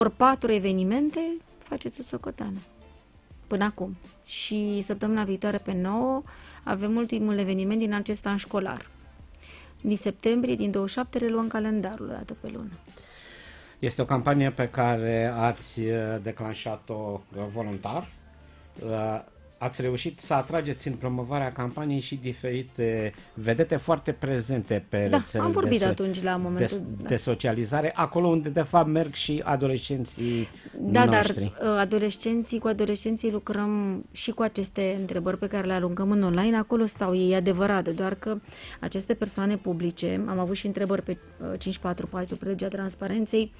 4 evenimente, faceți o socoteană. Până acum. Și săptămâna viitoare, pe 9, avem ultimul eveniment din acest an școlar. Din septembrie, din 27, reluăm calendarul o dată pe lună. Este o campanie pe care ați declanșat-o voluntar. Ați reușit să atrageți în promovarea campaniei și diferite vedete foarte prezente pe rețelele am vorbit atunci la momentul de socializare, acolo unde de fapt merg și adolescenții noștri. Dar cu adolescenții lucrăm și cu aceste întrebări pe care le aruncăm în online, acolo stau ei, e adevărat, doar că aceste persoane publice, am avut și întrebări pe 544 pe legea transparenței,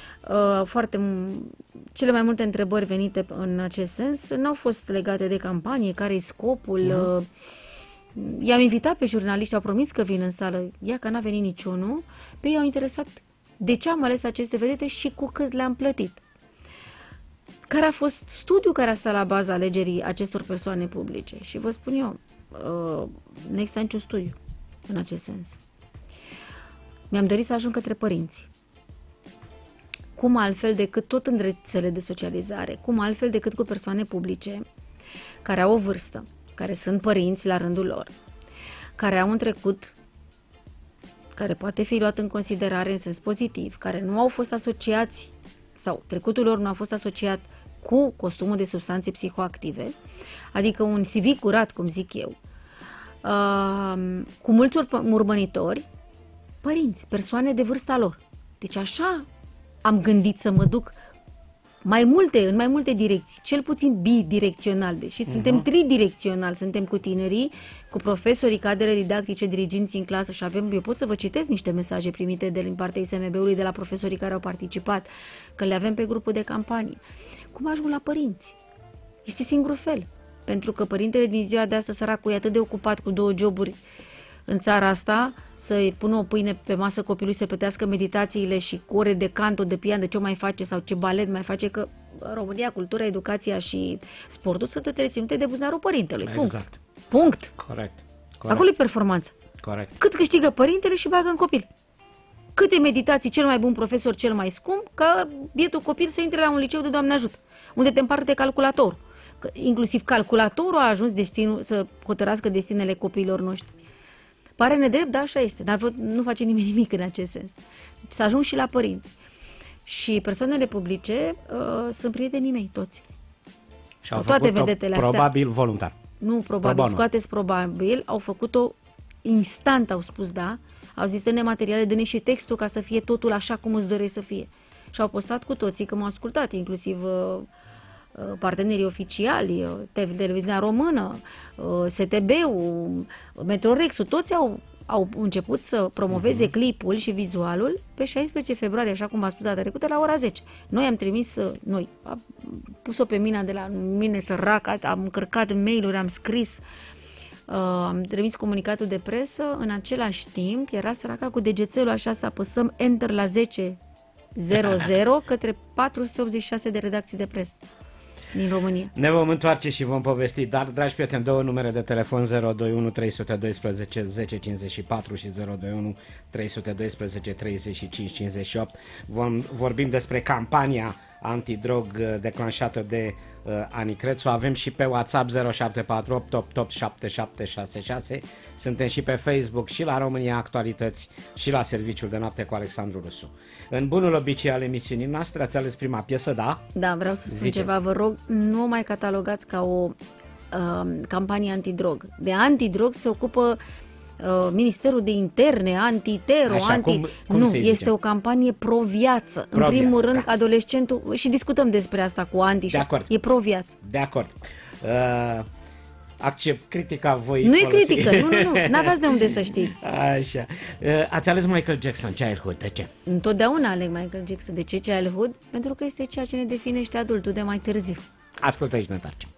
cele mai multe întrebări venite în acest sens n-au fost legate de campanie, care-i scopul. I-am invitat pe jurnaliști, au promis că vin în sală, că n-a venit niciunul. Pe ei au interesat de ce am ales aceste vedete și cu cât le-am plătit. Care a fost studiul care a stat la baza alegerii acestor persoane publice? Și vă spun eu, nu există niciun studiu în acest sens. Mi-am dorit să ajung către părinți. Cum altfel decât tot în rețele de socializare, cum altfel decât cu persoane publice care au o vârstă, care sunt părinți la rândul lor, care au un trecut care poate fi luat în considerare în sens pozitiv, care nu au fost asociați sau trecutul lor nu a fost asociat cu costumul de substanțe psihoactive, adică un CV curat, cum zic eu, cu mulți urmăritori, părinți, persoane de vârsta lor. Deci așa am gândit să mă duc în mai multe direcții, cel puțin bidirecțional, deși suntem tridirecțional, suntem cu tinerii, cu profesorii, cadre didactice, diriginții în clasă și eu pot să vă citesc niște mesaje primite din partea ISMB-ului, de la profesorii care au participat, că le avem pe grupul de campanie. Cum ajung la părinți? Este singurul fel, pentru că părintele din ziua de astăzi, săracul, e atât de ocupat cu 2 joburi în țara asta, să-i pună o pâine pe masă copilului, să plătească meditațiile și cu ore de canto, de pian, de ce mai face sau ce balet mai face, că România, cultura, educația și sportul sunt toate reținute de buzunarul părintelui. Exact. Punct. Corect. Acolo e performanța. Corect. Cât câștigă părintele și bagă în copil. Câte meditații cel mai bun profesor, cel mai scump, ca bietul copil să intre la un liceu de Doamne ajută, unde te împarte calculatorul. Că inclusiv calculatorul a ajuns să hotărască destinele copiilor noștri. Pare nedrept, dar așa este. Dar nu face nimeni nimic în acest sens. Să ajung și la părinți. Și persoanele publice sunt prietenii mei, toți. Și au toate făcut-o vedetele astea. Probabil voluntar. Nu, probabil, scoateți probabil. Au făcut-o instant, au spus da. Au zis, dă-ne materiale, dă-ne și textul ca să fie totul așa cum îți dorești să fie. Și au postat cu toții, că m-au ascultat, inclusiv partenerii oficiali, Televiziunea Română, STB-ul, Metrorex-ul, toți au început să promoveze clipul și vizualul pe 16 februarie, așa cum a spus data trecută, la ora 10. Noi am trimis, am pus-o pe mina de la mine sărac, am încărcat mail-uri, am scris, am trimis comunicatul de presă, în același timp era săraca cu degețelul așa să apăsăm Enter la 10:00 către 486 de redacții de presă din România. Ne vom întoarce și vom povesti, dar, dragi prieteni, 2 numere de telefon, 021 312 1054 și 021 312 35 58. Vorbim despre campania antidrog declanșată de Ani Crețu. Avem și pe WhatsApp 0748 887766. Suntem și pe Facebook și la România Actualități și la Serviciul de Noapte cu Alexandru Rusu. În bunul obicei al emisiunii noastre ați ales prima piesă, da? Da, vreau să spun ceva, vă rog, nu o mai catalogați ca o campanie antidrog. De antidrog se ocupă Ministerul de Interne, antitero, cum nu, este o campanie pro-viață. În primul rând, adolescentul, și discutăm despre asta cu anti, de acord. E pro-viață. De acord. Accept critica voi. Nu e critică, nu, n-aveați de unde să știți. Așa. Ați ales Michael Jackson, Childhood, de ce? Întotdeauna aleg Michael Jackson. De ce Childhood? Pentru că este ceea ce ne definește adultul de mai târziu. Ascultă și ne întoarcem.